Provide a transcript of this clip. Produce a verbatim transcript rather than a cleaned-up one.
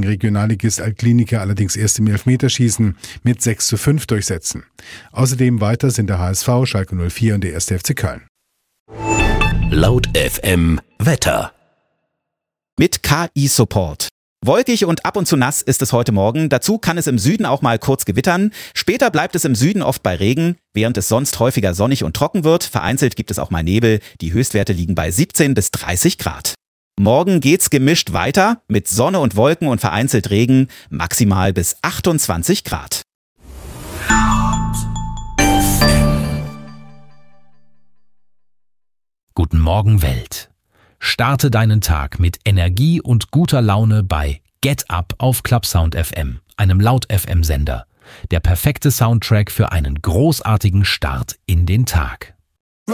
Regionalligist Altkliniker allerdings erst im Elfmeterschießen mit sechs zu fünf durchsetzen. Außerdem weiter sind der H S V, Schalke null vier und der erste F C Köln. Laut F M Wetter. Mit K I-Support. Wolkig und ab und zu nass ist es heute Morgen. Dazu kann es im Süden auch mal kurz gewittern. Später bleibt es im Süden oft bei Regen, während es sonst häufiger sonnig und trocken wird. Vereinzelt gibt es auch mal Nebel. Die Höchstwerte liegen bei siebzehn bis dreißig Grad. Morgen geht's gemischt weiter mit Sonne und Wolken und vereinzelt Regen, maximal bis achtundzwanzig Grad. Guten Morgen Welt. Starte deinen Tag mit Energie und guter Laune bei Get Up auf Clubsound F M, einem Laut-F M-Sender. Der perfekte Soundtrack für einen großartigen Start in den Tag.